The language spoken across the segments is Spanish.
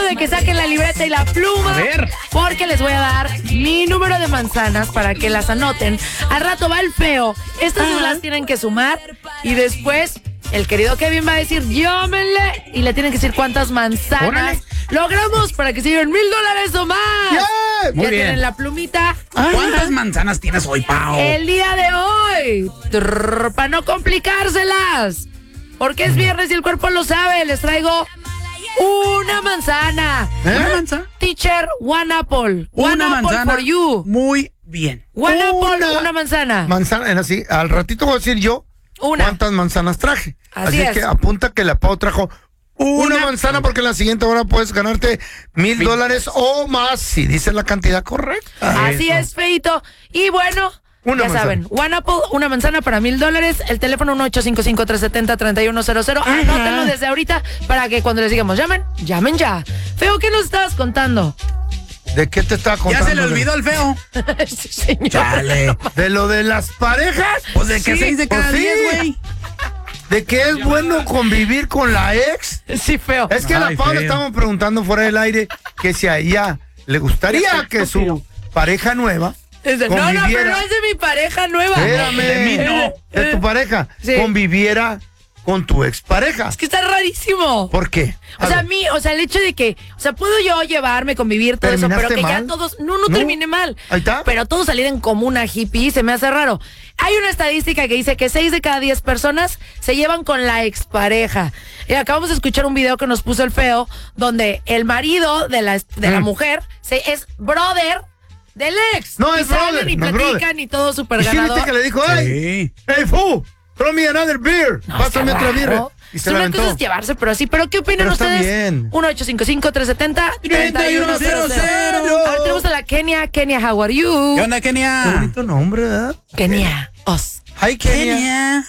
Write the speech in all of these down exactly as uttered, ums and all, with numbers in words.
de que saquen la libreta y la pluma. A ver. Porque les voy a dar mi número de manzanas para que las anoten. Al rato va el feo. Estas no las tienen que sumar. Y después el querido Kevin va a decir, llámenle. Y le tienen que decir cuántas manzanas Órale. logramos para que se lleven mil dólares o más. Yeah. Muy Ya bien. tienen la plumita. ¿Cuántas manzanas tienes hoy, Pao? El día de hoy, trrr, para no complicárselas, porque es viernes y el cuerpo lo sabe, les traigo una manzana. ¿Eh? ¿Una manzana? Teacher, one apple. One Una apple manzana. for you. Muy bien. One Una apple, una manzana. Manzana, así, al ratito voy a decir yo Una. cuántas manzanas traje. Así Así, es. que apunta que la Pau trajo una, Una. manzana porque en la siguiente hora puedes ganarte mil Mil. dólares o más si dices la cantidad correcta. Así es, feito. Y bueno, Una ya manzana. saben, one apple, una manzana para mil dólares. El teléfono uno ocho cinco cinco, tres siete cero, tres uno cero cero. Anótenlo desde ahorita para que cuando les digamos llamen, llamen ya. Feo, ¿qué nos estabas contando? ¿De qué te estaba Ya contando? se le olvidó al feo. Sí, señor. Chale. ¿De lo de las parejas? Pues de que Sí, seis de cada pues sí. diez, güey. ¿De que es bueno convivir con la ex? Sí, feo. Es que a Ay, la Pau le feo. estábamos preguntando fuera del aire que si a ella le gustaría que su pareja nueva Dice, no, no, pero conviviera. no es de mi pareja nueva. Espérame, De mí no. de tu pareja Sí. conviviera con tu expareja. Es que está rarísimo. ¿Por qué? O sea, a mí, o sea, el hecho de que, o sea, puedo yo llevarme, convivir, todo eso, pero ¿Terminaste que ya mal? todos, no, no, ¿No? terminé mal. Ahí está. Pero todos salir en comuna hippie, se me hace raro. Hay una estadística que dice que seis de cada diez personas se llevan con la expareja. Y acabamos de escuchar un video que nos puso el feo, donde el marido de la, de la Mm. mujer se, es brother del ex. No, y es salen brother, y no es platican brother. y todo súper ¿Y sí ganador. viste que le dijo, ay, Sí. hey, fool, throw me another beer, No, pásame está otra raro. birra. Y se Es la una cosa aventó. es llevarse, pero sí. ¿Pero qué opinan Pero está ustedes? bien. uno ocho cinco cinco, tres siete cero, tres uno cero cero. Ahora tenemos a la Kenia. Kenia, how are you? ¿Qué onda, Qué Kenia? bonito nombre, ¿verdad? Kenia, os. Hi, Kenia. Kenia.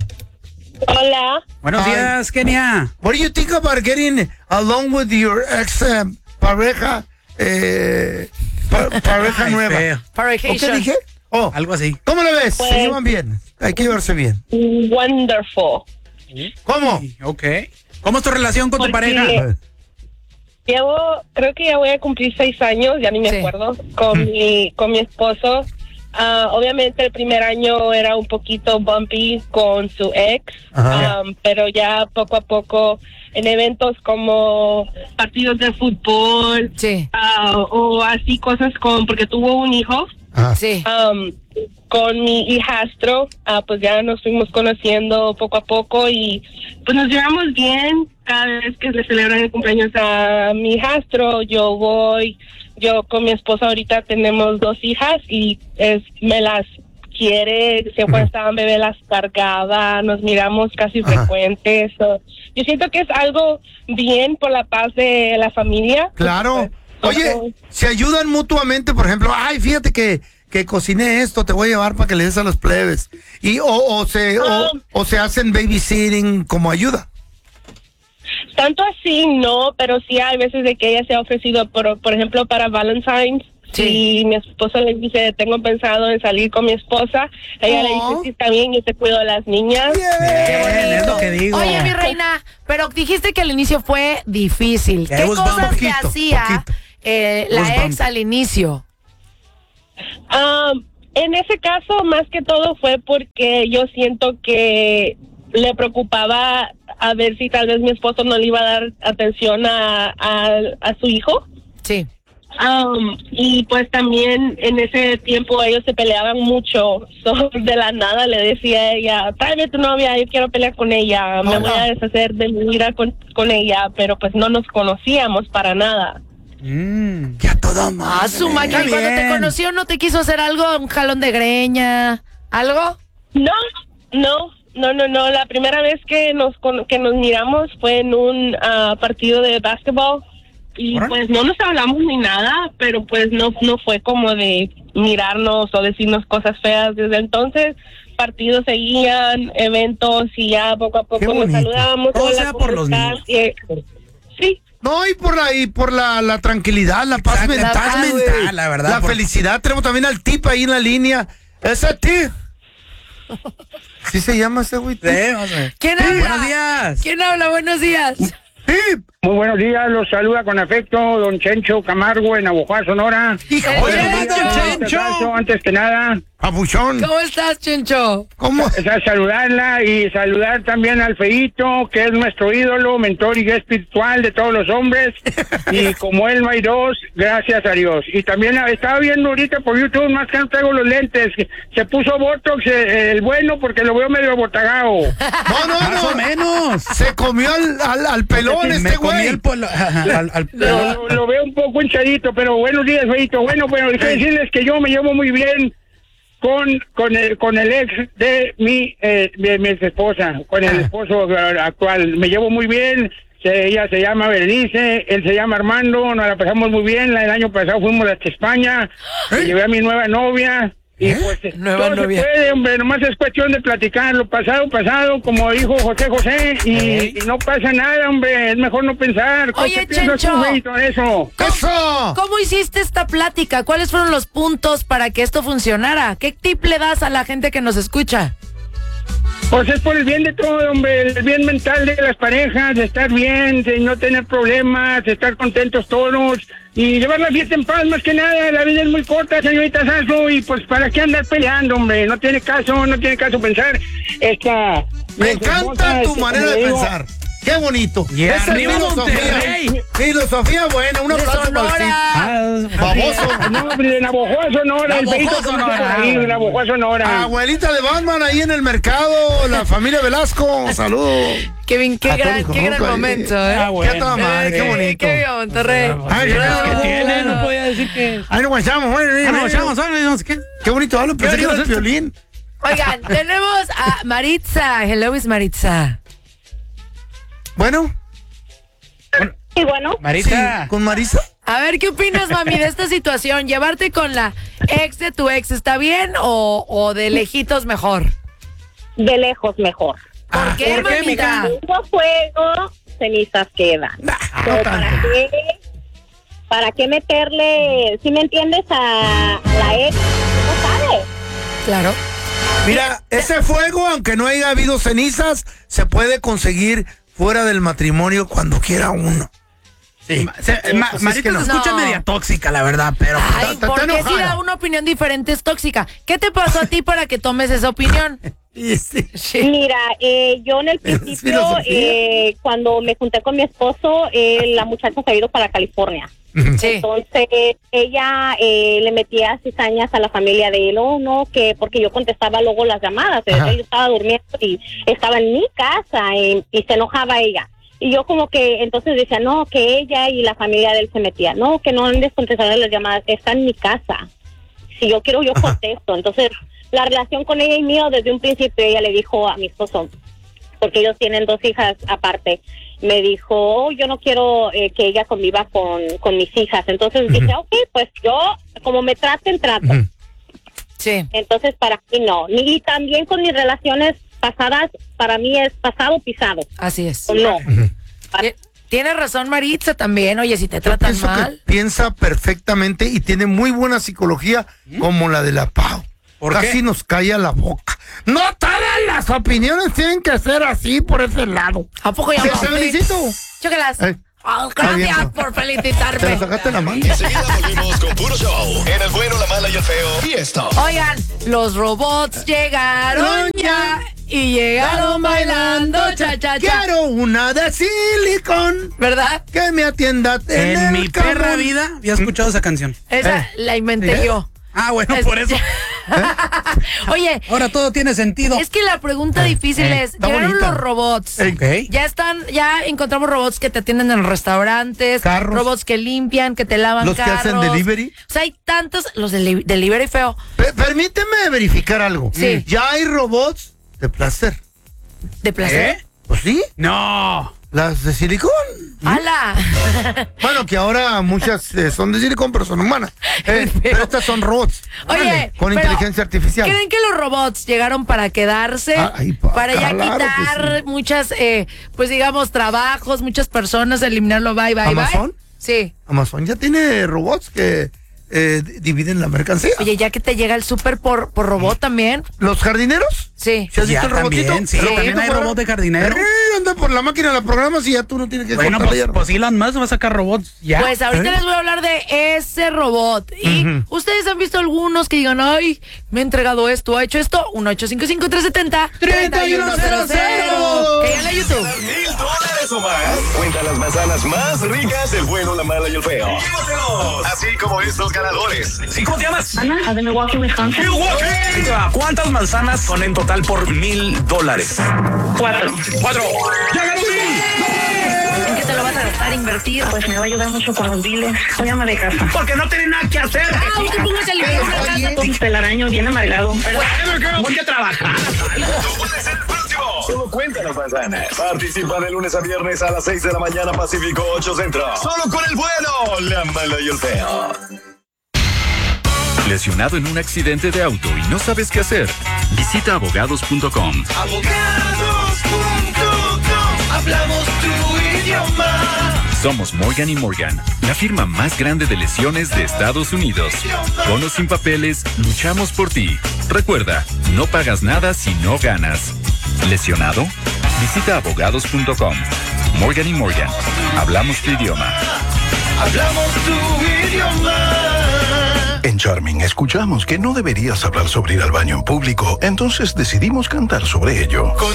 Hola. Buenos Hi. días, Kenia. What do you think about getting along with your ex eh, pareja, eh, pa- pareja Ay, nueva? feo. ¿O qué Parvacation. dije? Oh, Algo así. ¿cómo lo ves? Pues- Se llevan bien. Hay que llevarse bien. Wonderful. ¿Cómo? Sí, ok. ¿Cómo es tu relación con tu Porque- pareja? Llevo, creo que ya voy a cumplir seis años, ya ni me Sí. acuerdo, con mi con mi esposo. Ah, obviamente el primer año era un poquito bumpy con su ex, Ajá. um, pero ya poco a poco en eventos como partidos de fútbol Sí, ah, o así cosas con, porque tuvo un hijo. Ah, sí. Um, con mi hijastro, ah, pues ya nos fuimos conociendo poco a poco y pues nos llevamos bien. Cada vez que le celebran el cumpleaños a mi hijastro, yo voy. Yo con mi esposa ahorita tenemos dos hijas y es me las quiere, siempre estaban bebé, las cargaba, nos miramos casi Ajá. frecuentes. So, yo siento que es algo bien por la paz de la familia. Claro. Pues, Oye, somos- se ayudan mutuamente, por ejemplo, ay, fíjate que, que cociné esto, te voy a llevar para que le des a los plebes. Y o, o se o, Ah. o se hacen babysitting como ayuda. Tanto así no, pero sí hay veces de que ella se ha ofrecido, por, por ejemplo, para Valentine's. Sí. Si mi esposo le dice, tengo pensado en salir con mi esposa, ella le Oh. dice, sí, está bien, yo te cuido de las niñas. Bien, es lo que digo. Oye, mi reina, pero dijiste que al inicio fue difícil. Yeah, ¿Qué it was cosas bumpy. te Poquito, hacía poquito. eh, It was la ex bumpy. al inicio? Um, en ese caso, más que todo fue porque yo siento que le preocupaba a ver si tal vez mi esposo no le iba a dar atención a, a, a su hijo. Sí. Um, y pues también en ese tiempo ellos se peleaban mucho. So, de la nada le decía a ella, tráeme tu novia, yo quiero pelear con ella, me Ajá. voy a deshacer de mi vida con, con ella, pero pues no nos conocíamos para nada. Mm. Ya toda madre. Ah, su máquina. Está ¿Y cuando te bien. conoció no te quiso hacer algo? ¿Un jalón de greña? ¿Algo? No, no, no, no, no. La primera vez que nos con- que nos miramos fue en un ah, partido de básquetbol y Órale. pues no nos hablamos ni nada, pero pues no no fue como de mirarnos o decirnos cosas feas. Desde entonces partidos seguían, eventos y ya poco a Qué poco nos bonito. saludábamos. Todo Hola, sea ¿cómo por los estás? niños. Y, sí. No, y por la, y por la, la tranquilidad, la paz Exacto, la mental. paz güey. mental, la verdad, La por- felicidad. Tenemos también al tip ahí en la línea. ¿Ese tip? ¿Sí se llama ese güey? Sí, vamos a ver. ¿Quién Sí, habla? buenos días. ¿Quién habla? Buenos días. Tip. Muy buenos días, los saluda con afecto don Chencho Camargo en Navojoa, Sonora. Hijo Eh, de Chencho. don Este caso, antes que nada, Papuchón. ¿Cómo estás, Chencho? ¿Cómo? es a saludarla y saludar también al Feito, que es nuestro ídolo, mentor y guía espiritual de todos los hombres. Y como él no hay dos, gracias a Dios. Y también la- estaba viendo ahorita por YouTube, más que no traigo los lentes, que se puso Botox eh, el bueno porque lo veo medio botagao. No, no, Más o no. menos. Se comió al, al, al pelón Me este comí güey. el polo- al, al- Lo, lo veo un poco hinchadito, pero buenos días, Feito. Bueno, bueno, quiero decirles que yo me llevo muy bien con con el con el ex de mi eh, de mi ex esposa, con el esposo actual. Me llevo muy bien. Se, ella se llama Berenice, él se llama Armando. Nos la pasamos muy bien. La- El año pasado fuimos hasta España. Me llevé a mi nueva novia. Y pues Nueva todo novia. se puede, hombre, nomás es cuestión de platicar lo pasado, pasado, como dijo José José, y, y no pasa nada, hombre, es mejor no pensar. Oye, ¿Qué piensas tú, Chencho. Feito, de eso? ¡Eso! ¿Cómo hiciste esta plática? ¿Cuáles fueron los puntos para que esto funcionara? ¿Qué tip le das a la gente que nos escucha? Pues es por el bien de todo, hombre, el bien mental de las parejas, de estar bien, de no tener problemas, de estar contentos todos y llevar la fiesta en paz, más que nada. La vida es muy corta, señorita Sasso, y pues para qué andar peleando, hombre, no tiene caso, no tiene caso pensar. Esta... Me encanta tu este, manera como de digo, pensar. ¡Qué bonito! Y Esa es arriba filosofía. Monterrey. Filosofía buena, un ¡De aplauso para el Sonora! Cid. Baboso. No, hombre, de Navojoa, Sonora, el Navojoa, Feito conoce por Sonora. ahí, de Navojoa, Sonora. Abuelita de Batman ahí en el mercado, la familia Velasco. Saludos. Kevin, qué A gran, Tony qué gran Cojuco ahí. momento, ¿eh? Ah, bueno. Qué toda madre, qué Eh, bonito. Qué bien, Monterrey. Ay, Bravo. ¿qué tiene? No podía decir que... Ahí nos guachamos, bueno, Ah, no, chavos, no sé qué. Qué bonito hablo, pensé que era el violín. Oigan, tenemos a Maritza. Hello, is Maritza. Bueno, Y bueno, Marita. sí, con Marisa. A ver, ¿qué opinas, mami, de esta situación? ¿Llevarte con la ex de tu ex está bien o, o de lejitos mejor? de lejos mejor. ¿Por qué, ¿por qué, mamita? Mundo fuego, cenizas quedan. no Pero ¿para tanto. qué? ¿Para qué meterle, si me entiendes, a, a la ex? No sabe. Claro. Mira, ese fuego, aunque no haya habido cenizas, se puede conseguir fuera del matrimonio cuando quiera uno. Sí. Se- ma- Pues es Marita que no. se escucha No. media tóxica, la verdad, pero... Ay, está- ¿por está qué si enojada. da una opinión diferente es tóxica? ¿Qué te pasó a ti para que tomes esa opinión? Y sí. Sí. Mira, eh, yo en el Es principio, filosofía. eh, cuando me junté con mi esposo, eh, la muchacha se ha ido para California. Sí. Entonces, ella eh, le metía cizañas a la familia de él, oh, no, que porque yo contestaba luego las llamadas, eh, Ajá. yo estaba durmiendo y estaba en mi casa y, y se enojaba ella. Y yo como que entonces decía, no, que ella y la familia de él se metía, no, que no andes contestando las llamadas, está en mi casa. Si yo quiero, yo Ajá. contesto. Entonces, la relación con ella y mío, desde un principio, ella le dijo a mi esposo, porque ellos tienen dos hijas aparte, me dijo, oh, yo no quiero eh, que ella conviva con, con mis hijas. Entonces dije, ok, pues yo, como me traten, trato. Ujú. Sí. Entonces, para mí no. Ni- Y también con mis relaciones pasadas, para mí es pasado pisado. Así es. No. Para- Ti- Tienes razón, Maritza, también. Oye, si te Yo tratan pienso mal. que piensa perfectamente y tiene muy buena psicología como la de la Pau. ¿Por Casi qué? nos calla la boca. No todas las opiniones tienen que ser así por ese lado. ¿A poco ya Te no? felicito. Chócalas. Eh, Oh, está gracias bien. por Te lo felicitarme. sacaste en la mano. Enseguida volvemos con puro show. En el bueno, la mala y el feo. Y esto. Oigan, los robots llegaron ya y llegaron bailando cha cha cha. Quiero una de silicón ¿Verdad? que me atienda en, En el mi perra camón. vida había escuchado esa canción. Esa Eh. la inventé ¿Eh? yo. Ah, bueno, Es- por eso. Oye, Ahora todo tiene sentido. es que la pregunta difícil eh, es, está llegaron bonita. los robots. Eh, Ok. Ya están, ya encontramos robots que te atienden en los restaurantes, Carros. robots que limpian, que te lavan Los que carros. hacen delivery. O sea, hay tantos, los de delivery feo. Pe- permíteme verificar algo. Sí. Ya hay robots de placer. De placer. ¿Eh? Pues sí, No. las de silicón. ¡Hala! Bueno, que ahora muchas eh, son de silicón, pero son humanas. Eh, pero estas son robots. Oye, Órale, con pero, inteligencia artificial. ¿creen que los robots llegaron para quedarse? Ah, ay, pa- para ya claro que quitar sí. muchas, eh, pues digamos, trabajos, muchas personas, eliminarlo, bye, bye, ¿Amazon? bye. Sí. Amazon ya tiene robots que eh, dividen la mercancía. Oye, ya que te llega el súper por, por robot también. ¿Los jardineros? Sí. ¿Se has Ya visto el robotito? también, sí, ¿El también robotito hay fuera? robot de jardinero. Eh, anda por la máquina, la programas y ya tú no tienes que Bueno, cortar la pues, hierba. pues Elon Musk va a sacar robots ya. Pues ahorita ¿Eh? les voy a hablar de ese robot. Y Ujú. ustedes han visto algunos que digan, ay, me ha entregado esto, ha hecho esto. uno ocho cinco cinco, tres siete cero, tres uno cero cero. Que ya en la YouTube. Mil dólares o más. Cuenta las manzanas más ricas del bueno, la mala y el feo. Llévatelos. Así como estos ganadores. ¿Sí, cómo te llamas? Ana, de Milwaukee, Wisconsin. Milwaukee. Ahí te va. ¿Cuántas manzanas son en total por mil dólares? Cuatro. Cuatro. ¡Ya ganó mil! ¿En qué te lo vas a gastar, invertir? Pues me va a ayudar mucho con los biles. Soy ama de casa. Porque no tiene nada que hacer. Ah, usted póngase el video en la casa. Un telaraño bien amargado. Voy a trabajar. Tú puedes ser el próximo. Solo cuenta las manzanas. Participa de lunes a viernes a las seis de la mañana Pacífico ocho Centro. Solo con el bueno, la mala y el feo. ¿Lesionado en un accidente de auto y no sabes qué hacer? Visita abogados punto com. Abogados punto com. Hablamos tu idioma. Somos Morgan y Morgan, la firma más grande de lesiones de Estados Unidos. Con o sin papeles, luchamos por ti. Recuerda, no pagas nada si no ganas. ¿Lesionado? Visita abogados punto com. Morgan y Morgan, hablamos tu idioma. Hablamos tu idioma. En Charming escuchamos que no deberías hablar sobre ir al baño en público, entonces decidimos cantar sobre ello.